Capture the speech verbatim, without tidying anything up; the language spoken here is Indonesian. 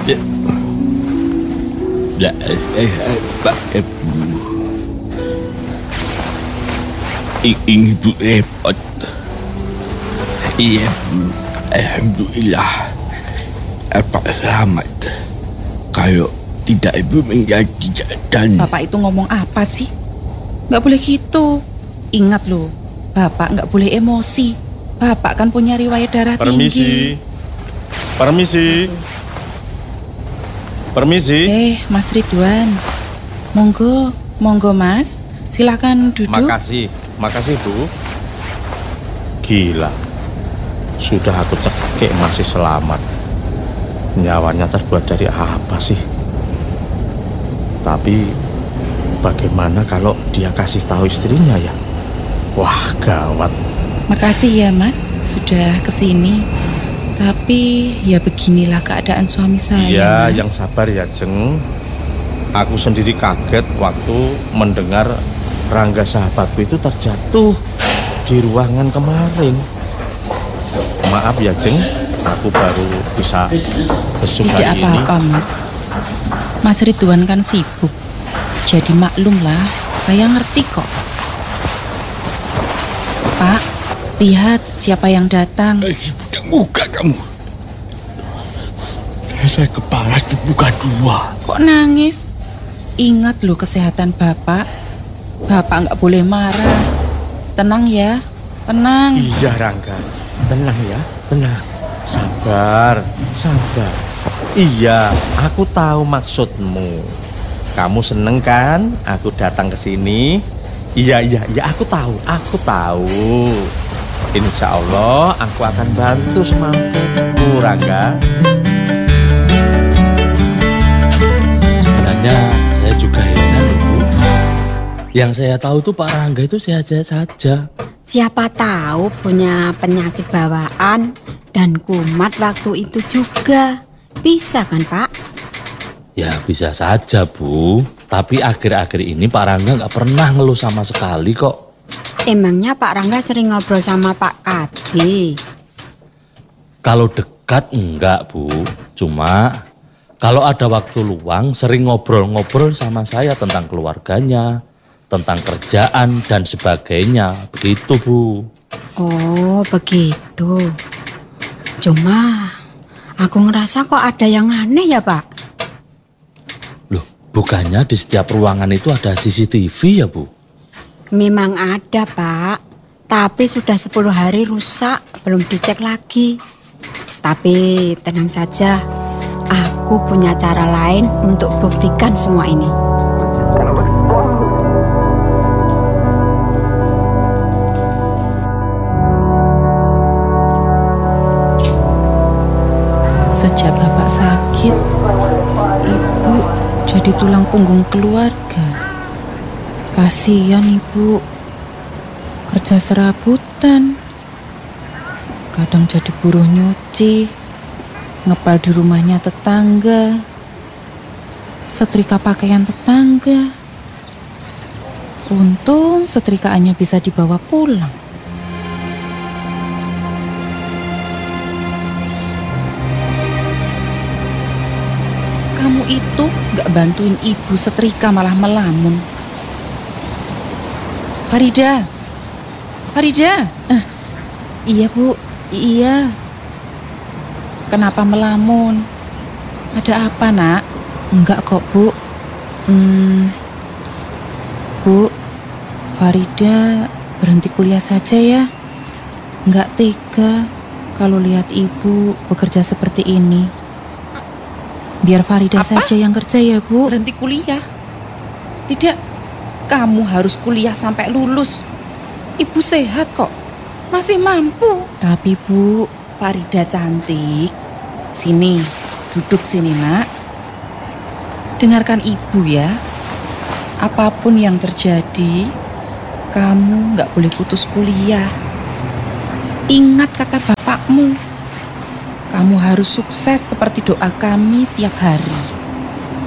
Ya, ya, eh, eh, eh, Pak Ibu. I- Ibu repot. Iya, Bu. Alhamdulillah. Pak selamat. Kalau tidak Ibu menjadi jalan. Bapak itu ngomong apa sih? Nggak boleh gitu. Ingat loh, Bapak nggak boleh emosi. Bapak kan punya riwayat darah Permisi. tinggi. Permisi. Permisi. Eh, Mas Ridwan. Monggo, monggo Mas. Silakan duduk. Makasih. Makasih, Bu. Gila. Sudah aku cekik masih selamat. Nyawanya terbuat dari apa sih? Tapi bagaimana kalau dia kasih tahu istrinya ya? Wah, gawat. Makasih ya Mas, sudah kesini. Tapi ya beginilah keadaan suami saya, Iya, Mas. yang sabar ya, Jeng. Aku sendiri kaget waktu mendengar Rangga sahabatku itu terjatuh di ruangan kemarin. Maaf ya, Jeng. Aku baru bisa besuk Tidak hari ini. apa-apa Mas. Mas Ridwan kan sibuk. Jadi maklum lah, saya ngerti kok. Pak, lihat siapa yang datang. Eh, buka muka kamu. Saya kepala dibuka dua. Kok nangis? Ingat loh kesehatan Bapak. Bapak nggak boleh marah. Tenang ya, tenang. Iya, Rangga. Tenang ya, tenang. Sabar, sabar. Iya, aku tahu maksudmu. Kamu seneng kan aku datang ke sini? Iya, iya, iya, aku tahu, aku tahu. Insya Allah aku akan bantu semampuku, Rangga. Sebenarnya saya juga heran loh, Bu. Yang saya tahu tuh Pak Rangga itu sehat-sehat saja. Siapa tahu punya penyakit bawaan dan kumat waktu itu juga. Bisa kan, Pak? Ya bisa saja, Bu. Tapi akhir-akhir ini Pak Rangga nggak pernah ngeluh sama sekali kok. Emangnya Pak Rangga sering ngobrol sama Pak Kadi? Kalau dekat enggak, Bu. Cuma kalau ada waktu luang sering ngobrol-ngobrol sama saya tentang keluarganya, tentang kerjaan dan sebagainya. Begitu, Bu. Oh, begitu. Cuma aku ngerasa kok ada yang aneh ya, Pak? Loh, bukannya di setiap ruangan itu ada C C T V ya, Bu? Memang ada, Pak. Tapi sudah sepuluh hari rusak, belum dicek lagi. Tapi tenang saja, aku punya cara lain untuk buktikan semua ini. Sejak Bapak sakit, Ibu jadi tulang punggung keluarga. Kasihan Ibu, kerja serabutan. Kadang jadi buruh nyuci, ngepel di rumahnya tetangga, setrika pakaian tetangga. Untung setrikaannya bisa dibawa pulang. Kamu itu gak bantuin ibu setrika malah melamun. Farida, Farida, eh, iya Bu, iya. Kenapa melamun? Ada apa nak? Enggak kok Bu. Hmm, Bu, Farida berhenti kuliah saja ya. Enggak tega kalau lihat ibu bekerja seperti ini. Biar Farida Apa? saja yang kerja ya Bu. Berhenti kuliah? Tidak, kamu harus kuliah sampai lulus. Ibu sehat kok, masih mampu. Tapi Bu, Farida cantik, sini, duduk sini nak. Dengarkan ibu ya. Apapun yang terjadi, kamu gak boleh putus kuliah. Ingat kata bapakmu, kamu harus sukses seperti doa kami tiap hari.